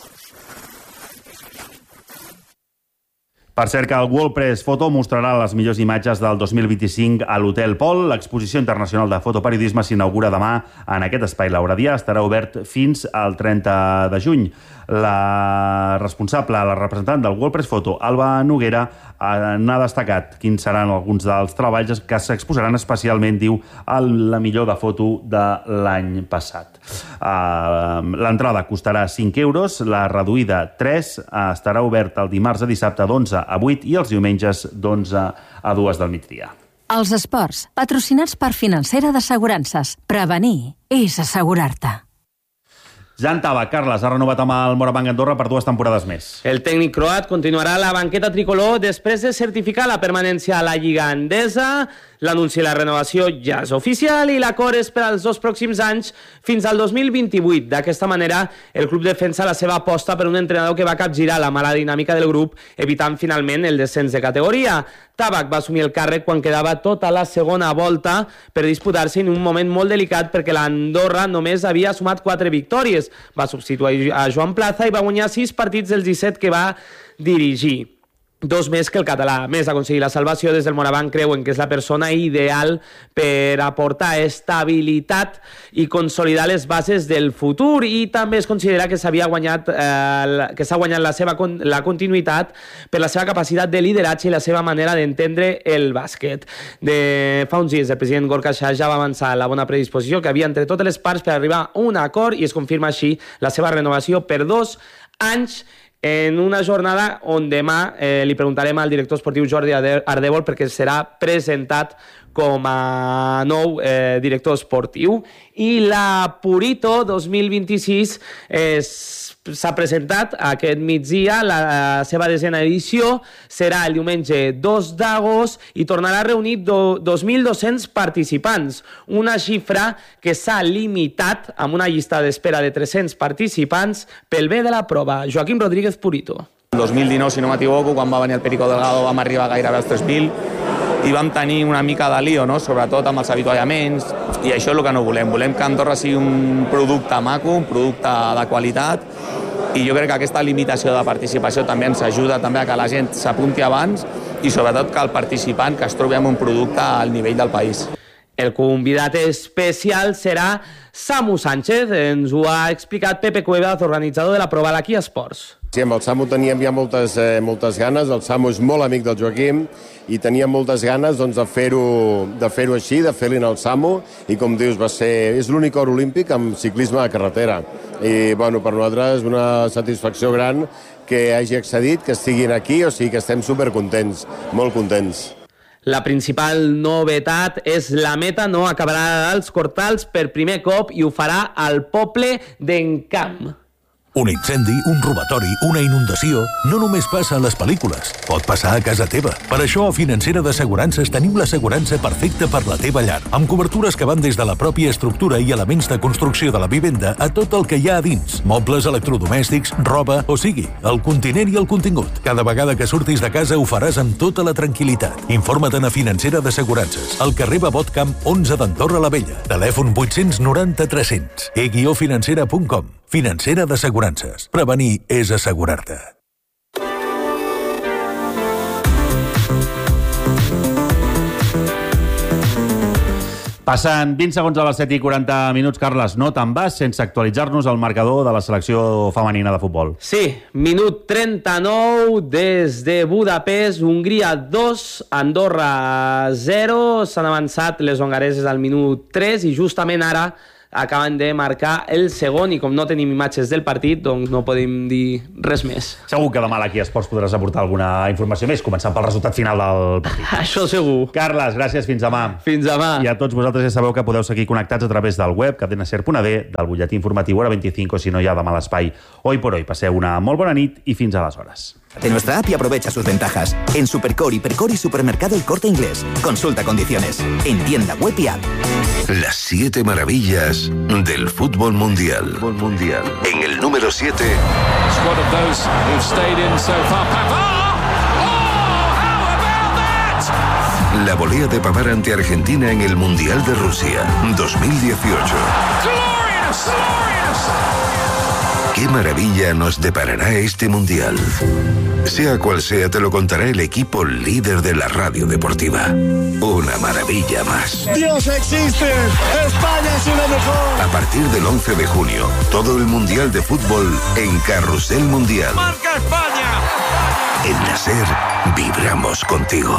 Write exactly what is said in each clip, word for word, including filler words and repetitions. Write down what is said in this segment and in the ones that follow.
Per cert que el WordPress Photo mostrarà les millors imatges del dos mil vint-i-cinc a l'Hotel Pol. L'exposició internacional de fotoperiodisme s'inaugura demà en aquest espai. L'Auradià estarà obert fins al trenta de juny. La responsable, la representant del WordPress Photo, Alba Noguera, n'ha destacat quins seran alguns dels treballs que s'exposaran especialment, diu, a la millor de foto de l'any passat. L'entrada costarà cinc euros, la reduïda tres, estarà oberta el dimarts a dissabte d'onze a vuit i els diumenges d'onze a dues del migdia. Els esports, patrocinats per Financera d'Assegurances. Prevenir és assegurar-te. Jan Taba, Carles, ha renovat amb el Morabanc Andorra per dues temporades més. El tècnic croat continuarà a la banqueta tricolor després de certificar la permanència a la Lliga Endesa. L'anunci de la renovació ja és oficial i l'acord és per als dos pròxims anys fins al dos mil vint-i-vuit. D'aquesta manera, el club defensa la seva aposta per un entrenador que va capgirar la mala dinàmica del grup, evitant finalment el descens de categoria. Tabac va assumir el càrrec quan quedava tota la segona volta per disputar-se en un moment molt delicat perquè l'Andorra només havia sumat quatre victòries. Va substituir a Joan Plaza i va guanyar sis partits dels disset que va dirigir. Dos més que el català. A més d'aconseguir la salvació, des del Morabanc creuen que és la persona ideal per aportar estabilitat i consolidar les bases del futur, i també es considera que s'havia guanyat eh, que s'ha guanyat la seva la continuïtat per la seva capacitat de lideratge i la seva manera d'entendre el bàsquet. De fa uns dies el president Gorka Shah ja va avançar la bona predisposició que havia entre totes les parts per arribar a un acord, i es confirma així la seva renovació per dos anys en una jornada on demà eh, li preguntarem al director esportiu Jordi Ardèvol perquè serà presentat com a nou eh, director esportiu. I la Purito dos mil vint-i-sis s'ha presentat aquest migdia, la, la seva desena edició serà el diumenge dos d'agost i tornarà a reunir do, dos mil dos-cents participants, una xifra que s'ha limitat amb una llista d'espera de tres-cents participants pel bé de la prova. Joaquim Rodríguez, Purito. El dos mil dinou, si no m'equivoco, quan va venir el Perico Delgado vam arribar gairebé als tres mil i vam tenir una mica de lío, no? Sobretot amb els avituallaments, i això és el que no volem. Volem que Andorra sigui un producte maco, un producte de qualitat, i jo crec que aquesta limitació de participació també ens ajuda també a que la gent s'apunti abans i sobretot que el participant que es trobi amb un producte al nivell del país. El convidat especial serà Samu Sánchez, ens ho ha explicat Pepe Cuevas, organitzador de la prova a l'Aquí Esports. Sí, amb el Samu teníem ja moltes, eh, moltes ganes, el Samu és molt amic del Joaquim i teníem moltes ganes doncs, de fer-ho de fer-ho així, de fer-li al Samu, i com dius, va ser, és l'únic or olímpic amb ciclisme de carretera. I bueno, per nosaltres és una satisfacció gran que hagi accedit, que estiguin aquí, o sigui que estem supercontents, molt contents. La principal novetat és la meta, no acabarà als Cortals per primer cop i ho farà al poble d'Encamp. Un incendi, un robatori, una inundació, no només passa a les pel·lícules, pot passar a casa teva. Per això a Financera d'Assegurances tenim l'assegurança perfecta per la teva llar, amb cobertures que van des de la pròpia estructura i elements de construcció de la vivenda a tot el que hi ha a dins, mobles, electrodomèstics, roba, o sigui, el continent i el contingut. Cada vegada que surtis de casa ho faràs amb tota la tranquil·litat. Informa't a Financera d'Assegurances, al carrer Babot Camp onze d'Andorra la Vella. Telèfon vuit nou zero tres cents. e guió financera punt com. Financera d'Assegurances. Prevenir és assegurar-te. Passen vint segons a les set i quaranta minuts, Carles. No te'n vas sense actualitzar-nos el marcador de la selecció femenina de futbol. Sí, minut trenta-nou des de Budapest, Hongria dos, Andorra zero. S'han avançat les hongareses al minut tres i justament ara acaben de marcar el segon, i com no tenim imatges del partit, doncs no podem dir res més. Segur que demà a l'Aquí Esports podràs aportar alguna informació més, començant pel resultat final del partit. Això segur. Carles, gràcies, fins demà. Fins demà. I a tots vosaltres ja sabeu que podeu seguir connectats a través del web cadena ser punt a d, del butlletí informatiu hora veinticinc, o si no hi ha demà a l'espai Hoy por Hoy. Passeu una molt bona nit i fins aleshores. De nuestra app y aprovecha sus ventajas. En Supercore, Hipercor y Supermercado El Corte Inglés. Consulta condiciones. En tienda web y app. Las siete maravillas del fútbol mundial. Fútbol mundial. En el número siete. Squad of those who've stayed in so far. Pavard! Oh, how about that? La volea de Pavard ante Argentina en el Mundial de Rusia dos mil dieciocho. Glorious! Glorious! ¿Qué maravilla nos deparará este Mundial? Sea cual sea, te lo contará el equipo líder de la radio deportiva. Una maravilla más. ¡Dios existe! ¡España es una mejor! A partir del once de junio, todo el Mundial de Fútbol en Carrusel Mundial. ¡Marca España! En la SER, vibramos contigo.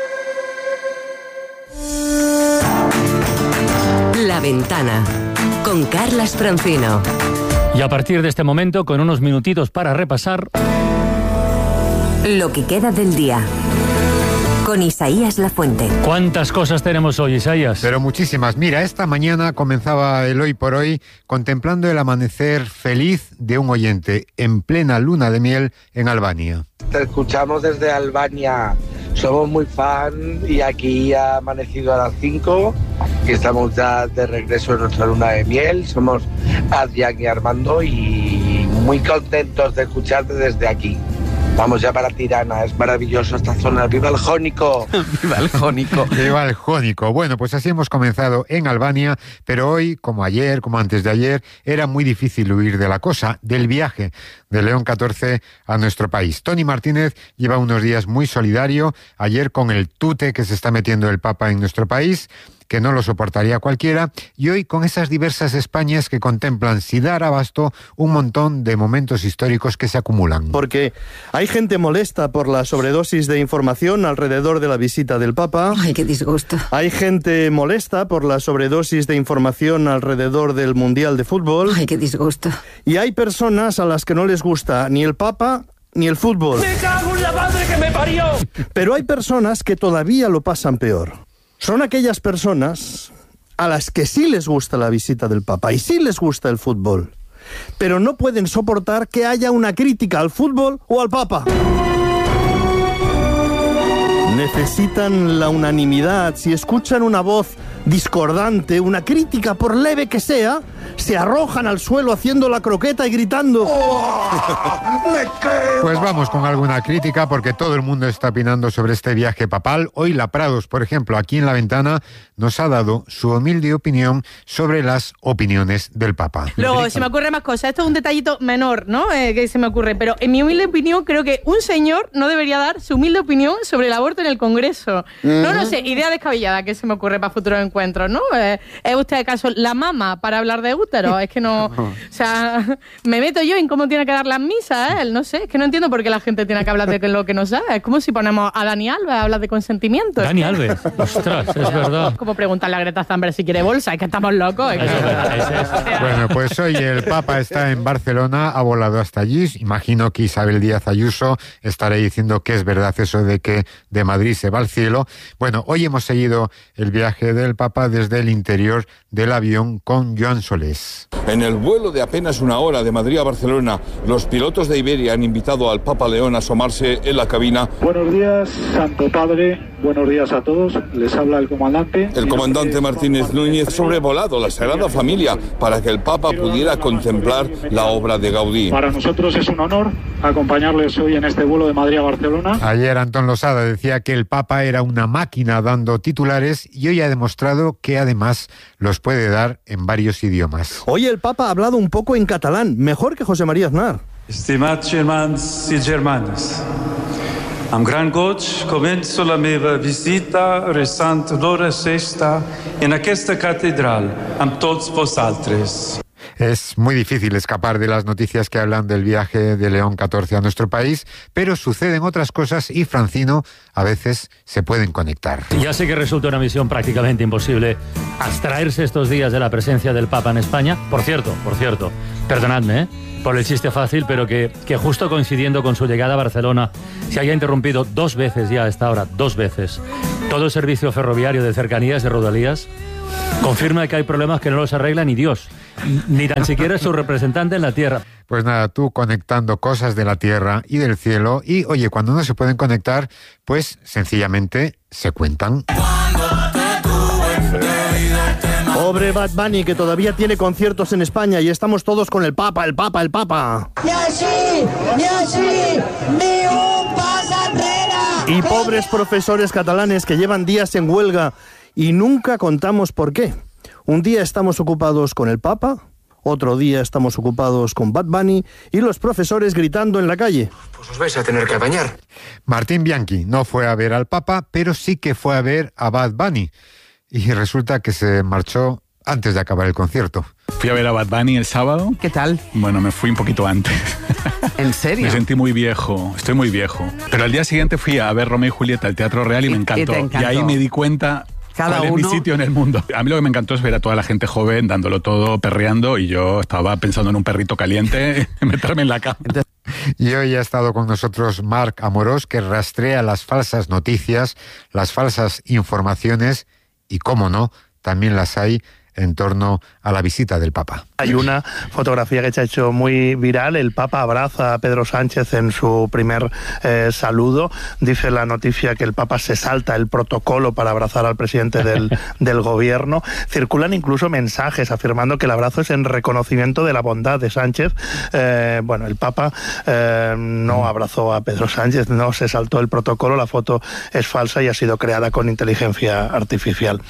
La Ventana, con Carlas Francino. Y a partir de este momento, con unos minutitos para repasar... Lo que queda del día. Con Isaías Lafuente. ¿Cuántas cosas tenemos hoy, Isaías? Pero muchísimas. Mira, esta mañana comenzaba el Hoy por Hoy contemplando el amanecer feliz de un oyente en plena luna de miel en Albania. Te escuchamos desde Albania. Somos muy fan y aquí ha amanecido a las cinco y estamos ya de regreso en nuestra luna de miel. Somos Adrián y Armando y muy contentos de escucharte desde aquí. Vamos ya para Tirana, es maravilloso esta zona. ¡Viva el Jónico! ¡Viva el Jónico! ¡Viva el Jónico! Bueno, pues así hemos comenzado en Albania, pero hoy, como ayer, como antes de ayer, era muy difícil huir de la cosa, del viaje de León catorce a nuestro país. Tony Martínez lleva unos días muy solidario, ayer con el tute que se está metiendo el Papa en nuestro país, que no lo soportaría cualquiera, y hoy con esas diversas Españas que contemplan, sin dar abasto, un montón de momentos históricos que se acumulan. Porque hay gente molesta por la sobredosis de información alrededor de la visita del Papa. Ay, qué disgusto. Hay gente molesta por la sobredosis de información alrededor del Mundial de Fútbol. Ay, qué disgusto. Y hay personas a las que no les gusta ni el Papa ni el fútbol. ¡Me cago en la madre que me parió! Pero hay personas que todavía lo pasan peor. Son aquellas personas a las que sí les gusta la visita del Papa y sí les gusta el fútbol, pero no pueden soportar que haya una crítica al fútbol o al Papa. Necesitan la unanimidad. Si escuchan una voz discordante, una crítica por leve que sea, se arrojan al suelo haciendo la croqueta y gritando ¡oh! ¡Me quemo! Pues vamos con alguna crítica porque todo el mundo está opinando sobre este viaje papal. Hoy La Prados, por ejemplo, aquí en La Ventana, nos ha dado su humilde opinión sobre las opiniones del Papa. Luego, se me ocurre más cosas. Esto es un detallito menor, ¿no? Eh, que se me ocurre. Pero en mi humilde opinión, creo que un señor no debería dar su humilde opinión sobre el aborto en el Congreso. Uh-huh. No, no sé, idea descabellada que se me ocurre para futuros encuentros, ¿no? Eh, ¿Es usted acaso la mama para hablar de útero? Es que no... O sea, me meto yo en cómo tiene que dar las misas, él, no sé. Es que no entiendo por qué la gente tiene que hablar de lo que no sabe. Es como si ponemos a Dani Alves a hablar de consentimiento. Dani Alves, ostras, es verdad. Como preguntarle a Greta Thunberg si quiere bolsa, es que estamos locos. Es que... Bueno, pues hoy el Papa está en Barcelona, ha volado hasta allí. Imagino que Isabel Díaz Ayuso estará diciendo que es verdad eso de que de Madrid se va al cielo. Bueno, hoy hemos seguido el viaje del Papa desde el interior del avión con Joan Solés. En el vuelo de apenas una hora de Madrid a Barcelona, los pilotos de Iberia han invitado al Papa León a asomarse en la cabina. Buenos días, Santo Padre. Buenos días a todos. Les habla el comandante. El comandante Martínez Núñez ha sobrevolado la Sagrada Familia para que el Papa pudiera contemplar la obra de Gaudí. Para nosotros es un honor acompañarles hoy en este vuelo de Madrid a Barcelona. Ayer Antón Losada decía que el Papa era una máquina dando titulares y hoy ha demostrado que además los puede dar en varios idiomas. Hoy el Papa ha hablado un poco en catalán, mejor que José María Aznar. Estimats germans i germanes, amb gran goig començo la meva visita resant l'hora sexta en aquesta catedral amb tots vosaltres. Es muy difícil escapar de las noticias que hablan del viaje de León catorce a nuestro país, pero suceden otras cosas y, Francino, a veces se pueden conectar. Ya sé que resulta una misión prácticamente imposible abstraerse estos días de la presencia del Papa en España. Por cierto, por cierto, perdonadme, ¿eh? por el chiste fácil, pero que, que justo coincidiendo con su llegada a Barcelona se haya interrumpido dos veces ya a esta hora, dos veces, todo el servicio ferroviario de cercanías de Rodalías, confirma que hay problemas que no los arregla ni Dios, ni tan siquiera su representante en la tierra. Pues nada, tú conectando cosas de la tierra y del cielo, y oye, cuando no se pueden conectar, pues sencillamente se cuentan. Pobre Bad Bunny, que todavía tiene conciertos en España y estamos todos con el Papa, el Papa, el Papa. Ni así, ni así, ni un paso atrás. Y pobres profesores catalanes que llevan días en huelga y nunca contamos por qué. Un día estamos ocupados con el Papa, Otro día estamos ocupados con Bad Bunny y los profesores gritando en la calle. Pues os vais a tener que apañar. Martín Bianchi no fue a ver al Papa, pero sí que fue a ver a Bad Bunny. Y resulta que se marchó antes de acabar el concierto. Fui a ver a Bad Bunny el sábado. ¿Qué tal? Bueno, me fui un poquito antes. ¿En serio? Me sentí muy viejo, estoy muy viejo. Pero al día siguiente fui a ver Romeo y Julieta al Teatro Real y, y me encantó. Y, te encantó. Y ahí me di cuenta... Cada ¿Cuál uno... es mi sitio en el mundo? A mí lo que me encantó es ver a toda la gente joven dándolo todo, perreando, y yo estaba pensando en un perrito caliente, meterme en la cama. Y hoy ha estado con nosotros Marc Amorós, que rastrea las falsas noticias, las falsas informaciones, y cómo no, también las hay en torno a la visita del Papa. Hay una fotografía que se ha hecho muy viral. El Papa abraza a Pedro Sánchez en su primer eh, saludo. Dice la noticia que el Papa se salta el protocolo para abrazar al presidente del, del gobierno. Circulan incluso mensajes afirmando que el abrazo es en reconocimiento de la bondad de Sánchez. Eh, bueno, el Papa eh, no abrazó a Pedro Sánchez, no se saltó el protocolo. La foto es falsa y ha sido creada con inteligencia artificial.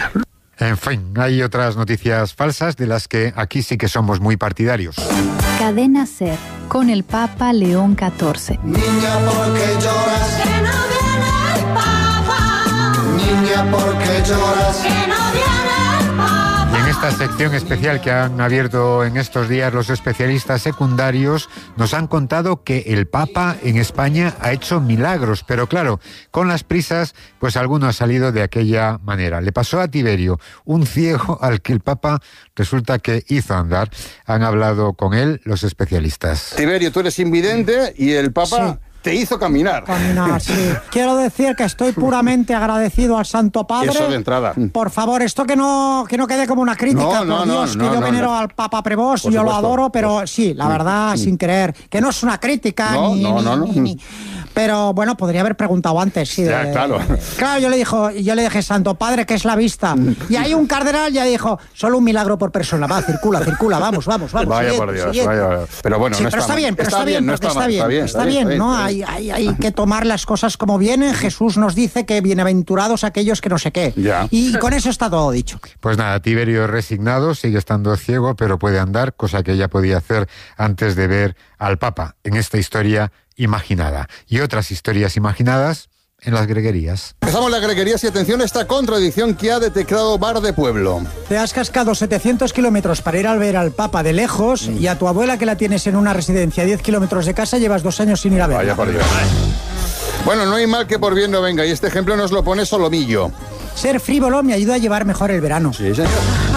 En fin, hay otras noticias falsas de las que aquí sí que somos muy partidarios. Cadena SER, con el Papa León catorce. Niña, ¿por qué lloras? Que no viene el Papa. Niña, ¿por qué lloras? Que no viene el Papa. Y en esta sección especial que han abierto en estos días los especialistas secundarios, nos han contado que el Papa en España ha hecho milagros, pero claro, con las prisas, pues alguno ha salido de aquella manera. Le pasó a Tiberio, un ciego al que el Papa resulta que hizo andar. Han hablado con él los especialistas. Tiberio, tú eres invidente y el Papa... Sí. Te hizo caminar. Caminar, sí. Quiero decir que estoy puramente agradecido al Santo Padre. Eso de entrada. Por favor, esto que no que no quede como una crítica, no, por no, Dios, no, que no, yo no, venero no. al Papa Prevost, yo lo adoro, pero sí, la verdad, mm. sin querer, que no es una crítica, no, ni, no, ni, no, no. ni, ni. Pero bueno, podría haber preguntado antes, sí. Ya, de, claro. Claro, yo le dijo, yo le dije, Santo Padre, ¿qué es la vista? Y ahí un cardenal ya dijo, solo un milagro por persona, va, circula, circula, vamos, vamos, vamos. Vaya siguiente, por Dios, siguiente. vaya, vaya. Pero bueno, sí, no pero está, está bien, pero está, está bien, no porque está, está, bien, está bien, está está bien, bien, ¿no? está bien. Hay, hay, hay que tomar las cosas como vienen. Jesús nos dice que bienaventurados aquellos que no sé qué. Ya. Y con eso está todo dicho. Pues nada, Tiberio resignado, sigue estando ciego, pero puede andar, cosa que ya podía hacer antes de ver al Papa en esta historia imaginada. Y otras historias imaginadas en las greguerías. Empezamos las greguerías y atención a esta contradicción que ha detectado Bar de Pueblo. Te has cascado setecientos kilómetros para ir a ver al Papa de lejos mm. y a tu abuela, que la tienes en una residencia a diez kilómetros de casa, llevas dos años sin ir a verla. Vaya por Dios. Bueno, no hay mal que por bien no venga, y este ejemplo nos lo pone Solomillo. Ser frívolo me ayuda a llevar mejor el verano. Sí, señor.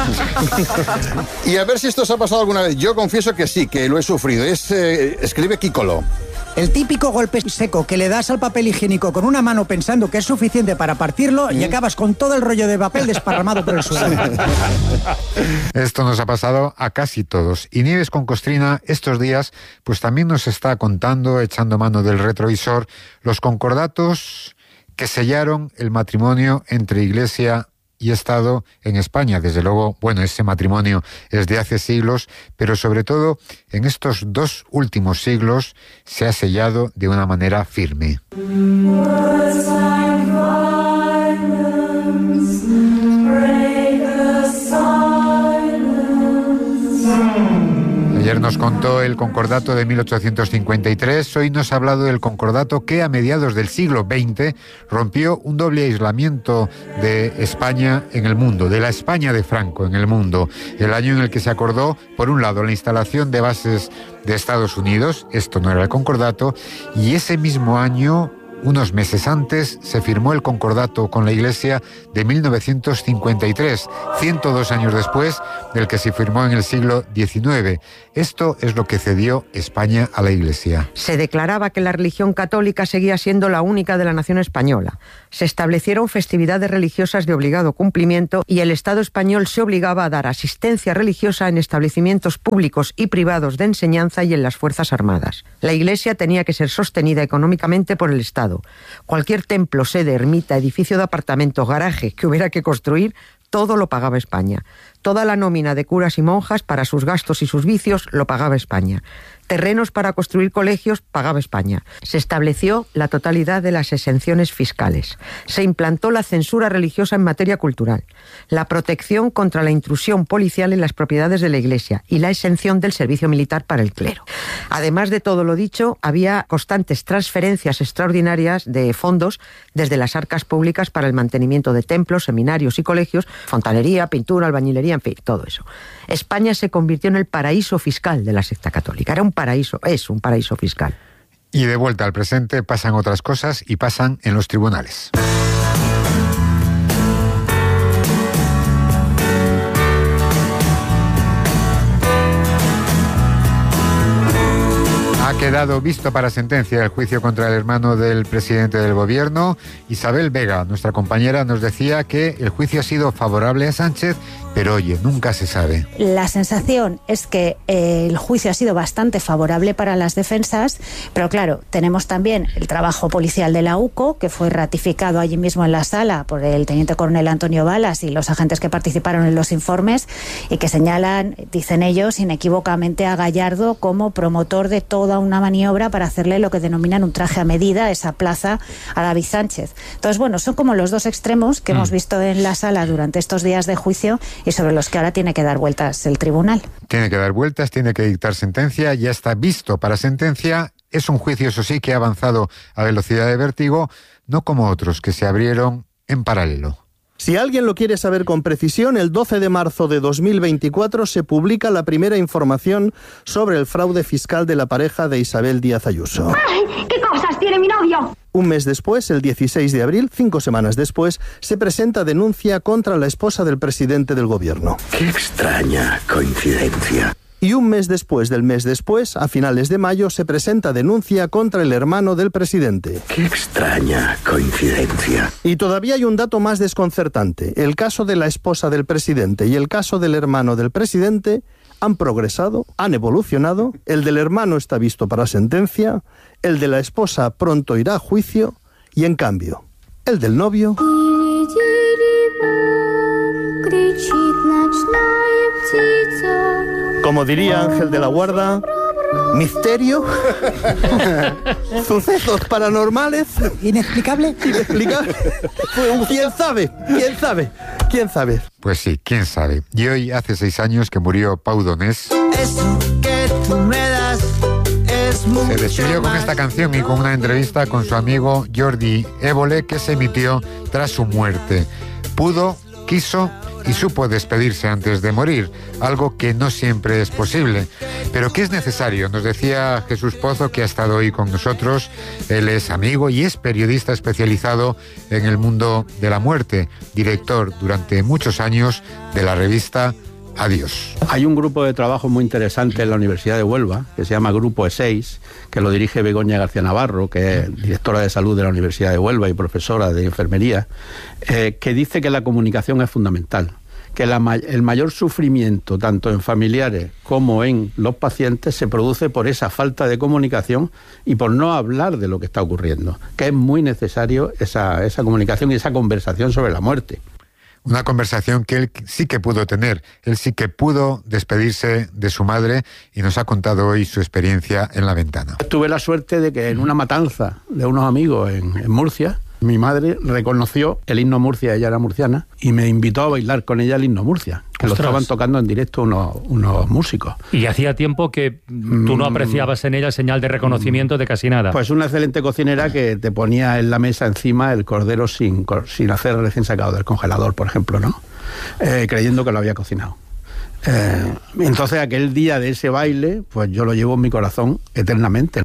Y a ver si esto os ha pasado alguna vez. Yo confieso que sí, que lo he sufrido. Es, eh, escribe Kikolo. El típico golpe seco que le das al papel higiénico con una mano pensando que es suficiente para partirlo y acabas con todo el rollo de papel desparramado por el suelo. Esto nos ha pasado a casi todos. Y Nieves con Costrina estos días pues también nos está contando, echando mano del retrovisor, los concordatos que sellaron el matrimonio entre Iglesia y Estado en España. Desde luego, bueno, ese matrimonio es de hace siglos, pero sobre todo en estos dos últimos siglos se ha sellado de una manera firme. Ayer nos contó el concordato de mil ochocientos cincuenta y tres, hoy nos ha hablado del concordato que a mediados del siglo veinte rompió un doble aislamiento de España en el mundo, de la España de Franco en el mundo. El año en el que se acordó, por un lado, la instalación de bases de Estados Unidos, esto no era el concordato, y ese mismo año, unos meses antes, se firmó el concordato con la Iglesia de mil novecientos cincuenta y tres, ciento dos años después del que se firmó en el siglo diecinueve. Esto es lo que cedió España a la Iglesia. Se declaraba que la religión católica seguía siendo la única de la nación española. Se establecieron festividades religiosas de obligado cumplimiento y el Estado español se obligaba a dar asistencia religiosa en establecimientos públicos y privados de enseñanza y en las Fuerzas Armadas. La Iglesia tenía que ser sostenida económicamente por el Estado. Cualquier templo, sede, ermita, edificio de apartamentos, garaje que hubiera que construir, todo lo pagaba España. Toda la nómina de curas y monjas para sus gastos y sus vicios lo pagaba España. Terrenos para construir colegios pagaba España. Se estableció la totalidad de las exenciones fiscales. Se implantó la censura religiosa en materia cultural, la protección contra la intrusión policial en las propiedades de la Iglesia y la exención del servicio militar para el clero. Además de todo lo dicho, había constantes transferencias extraordinarias de fondos desde las arcas públicas para el mantenimiento de templos, seminarios y colegios, fontanería, pintura, albañilería, en fin, todo eso. España se convirtió en el paraíso fiscal de la secta católica. Era un paraíso, es un paraíso fiscal. Y de vuelta al presente pasan otras cosas y pasan en los tribunales. Ha quedado visto para sentencia el juicio contra el hermano del presidente del gobierno. Isabel Vega, nuestra compañera, nos decía que el juicio ha sido favorable a Sánchez, pero oye, nunca se sabe. La sensación es que eh, el juicio ha sido bastante favorable para las defensas, pero claro, tenemos también el trabajo policial de la U C O, que fue ratificado allí mismo en la sala por el teniente coronel Antonio Balas y los agentes que participaron en los informes, y que señalan, dicen ellos, inequívocamente a Gallardo como promotor de toda una maniobra para hacerle lo que denominan un traje a medida, esa plaza a David Sánchez. Entonces, bueno, son como los dos extremos que mm. hemos visto en la sala durante estos días de juicio y sobre los que ahora tiene que dar vueltas el tribunal. Tiene que dar vueltas, tiene que dictar sentencia, ya está visto para sentencia. Es un juicio, eso sí, que ha avanzado a velocidad de vértigo, no como otros que se abrieron en paralelo. Si alguien lo quiere saber con precisión, el doce de marzo de dos mil veinticuatro se publica la primera información sobre el fraude fiscal de la pareja de Isabel Díaz Ayuso. ¡Ay, qué cosas tiene mi novio! Un mes después, el dieciséis de abril, cinco semanas después, se presenta denuncia contra la esposa del presidente del gobierno. ¡Qué extraña coincidencia! Y un mes después del mes después, a finales de mayo, se presenta denuncia contra el hermano del presidente. ¡Qué extraña coincidencia! Y todavía hay un dato más desconcertante. El caso de la esposa del presidente y el caso del hermano del presidente han progresado, han evolucionado. El del hermano está visto para sentencia, el de la esposa pronto irá a juicio y, en cambio, el del novio... Como diría Ángel de la Guarda, misterio, sucesos paranormales, inexplicable, inexplicable. ¿Quién sabe? ¿Quién sabe? ¿Quién sabe? Pues sí, quién sabe. Y hoy hace seis años que murió Pau Donés. Eso que tú me das es mucho Se despidió con esta canción y con una entrevista con su amigo Jordi Évole, que se emitió tras su muerte. Pudo, quiso y supo despedirse antes de morir, algo que no siempre es posible, pero que es necesario. Nos decía Jesús Pozo, que ha estado hoy con nosotros. Él es amigo y es periodista especializado en el mundo de la muerte, director durante muchos años de la revista Adiós. Hay un grupo de trabajo muy interesante en la Universidad de Huelva, que se llama Grupo E seis, que lo dirige Begoña García Navarro, que es directora de salud de la Universidad de Huelva y profesora de enfermería, eh, que dice que la comunicación es fundamental, que la, el mayor sufrimiento, tanto en familiares como en los pacientes, se produce por esa falta de comunicación y por no hablar de lo que está ocurriendo, que es muy necesario esa, esa comunicación y esa conversación sobre la muerte. Una conversación que él sí que pudo tener, él sí que pudo despedirse de su madre y nos ha contado hoy su experiencia en La Ventana. Tuve la suerte de que en una matanza de unos amigos en, en Murcia, mi madre reconoció el himno Murcia, ella era murciana, y me invitó a bailar con ella el himno Murcia, que Ostras. Lo estaban tocando en directo unos, unos músicos. Y hacía tiempo que tú no apreciabas en ella señal de reconocimiento de casi nada. Pues una excelente cocinera que te ponía en la mesa encima el cordero sin, sin hacer recién sacado del congelador, por ejemplo, ¿no? Eh, creyendo que lo había cocinado. Eh, entonces aquel día de ese baile, pues yo lo llevo en mi corazón eternamente.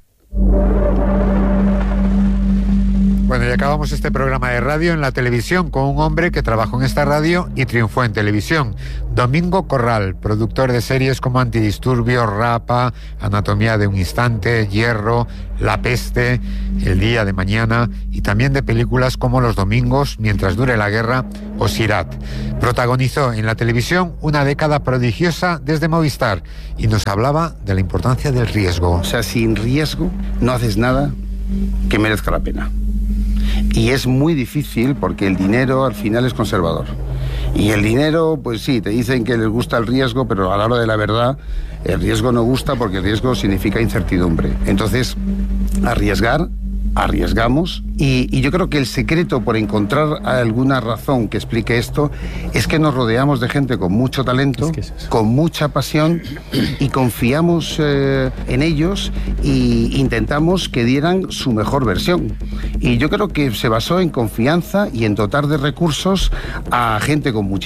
Bueno, y acabamos este programa de radio en la televisión con un hombre que trabajó en esta radio y triunfó en televisión. Domingo Corral, productor de series como Antidisturbios, Rapa, Anatomía de un Instante, Hierro, La Peste, El Día de Mañana y también de películas como Los Domingos, Mientras dure la guerra o Sirat. Protagonizó en la televisión una década prodigiosa desde Movistar y nos hablaba de la importancia del riesgo. O sea, sin riesgo no haces nada que merezca la pena. Y es muy difícil porque el dinero al final es conservador. Y el dinero, pues sí, te dicen que les gusta el riesgo, pero a la hora de la verdad, el riesgo no gusta porque el riesgo significa incertidumbre. Entonces, arriesgar, arriesgamos, y, y yo creo que el secreto por encontrar alguna razón que explique esto es que nos rodeamos de gente con mucho talento, es que es con mucha pasión, y confiamos eh, en ellos e intentamos que dieran su mejor versión. Y yo creo que se basó en confianza y en dotar de recursos a gente con muchísimo